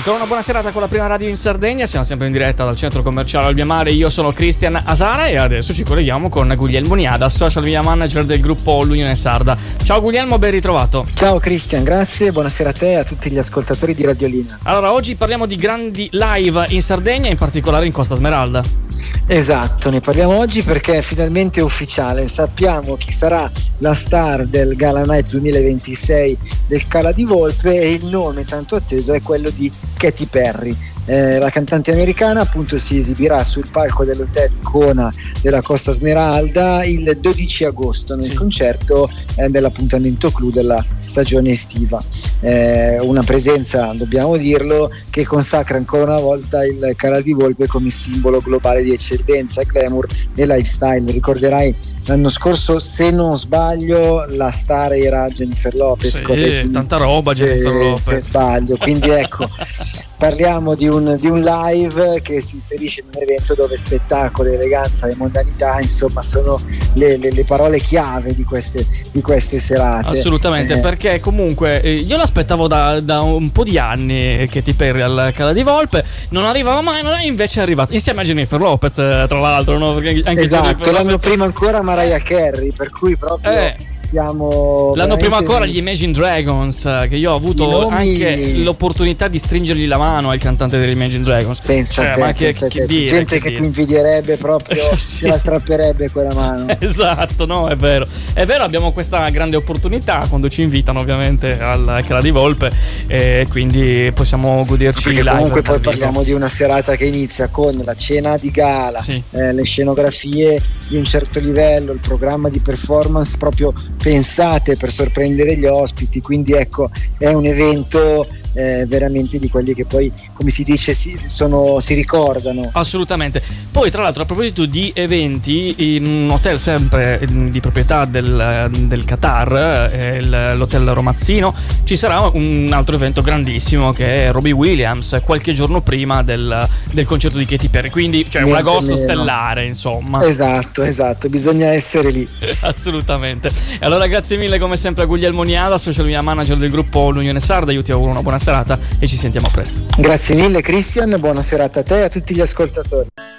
Ancora una buona serata con la prima radio in Sardegna, siamo sempre in diretta dal centro commerciale Olbia Mare, io sono Cristian Asara e adesso ci colleghiamo con Guglielmo Niada, social media manager del gruppo L'Unione Sarda. Ciao Guglielmo, ben ritrovato. Ciao Cristian, grazie, buonasera a te e a tutti gli ascoltatori di Radiolina. Allora, oggi parliamo di grandi live in Sardegna, in particolare in Costa Smeralda. Esatto, ne parliamo oggi perché è finalmente ufficiale, sappiamo chi sarà la star del Gala Night 2026 del Cala di Volpe e il nome tanto atteso è quello di Katy Perry. La cantante americana appunto si esibirà sul palco dell'hotel Icona della Costa Smeralda il 12 agosto nel concerto dell'appuntamento clou della stagione estiva. Una presenza, dobbiamo dirlo, che consacra ancora una volta il Cala di Volpe come simbolo globale di eccellenza, glamour e lifestyle. Ricorderai l'anno scorso, se non sbaglio, la star era Jennifer Lopez. Sì, tanta roba Jennifer Lopez. Se sbaglio, quindi ecco, parliamo di un live che si inserisce in un evento dove spettacolo, eleganza e mondanità, insomma, sono le parole chiave di queste serate. Assolutamente, perché comunque io l'aspettavo da un po' di anni Katy Perry al Cala di Volpe, non arrivava mai, invece è arrivata insieme a Jennifer Lopez, tra l'altro, no? Perché anche esatto, l'anno prima ancora Mariah Carey, per cui proprio siamo l'anno prima ancora gli Imagine Dragons, che io ho avuto anche l'opportunità di stringergli la mano al cantante degli Imagine Dragons. Pensa a te, gente che ti invidierebbe proprio, ti la strapperebbe quella mano. Esatto, no, è vero, abbiamo questa grande opportunità quando ci invitano ovviamente al Cala di Volpe e quindi possiamo goderci perché live. Comunque poi parliamo di una serata che inizia con la cena di gala, le scenografie di un certo livello, il programma di performance proprio pensate per sorprendere gli ospiti, quindi ecco, è un evento veramente di quelli che poi, come si dice, si ricordano. Assolutamente. Poi tra l'altro, a proposito di eventi, in un hotel sempre di proprietà del Qatar, l'hotel Romazzino, ci sarà un altro evento grandissimo che è Robbie Williams qualche giorno prima del concerto di Katy Perry, quindi un agosto stellare, insomma. Esatto, bisogna essere lì. Assolutamente. E allora grazie mille come sempre a Guglielmo Niada, social media manager del gruppo L'Unione Sarda. Io ti auguro una buona serata e ci sentiamo presto. Grazie mille Cristian, buona serata a te e a tutti gli ascoltatori.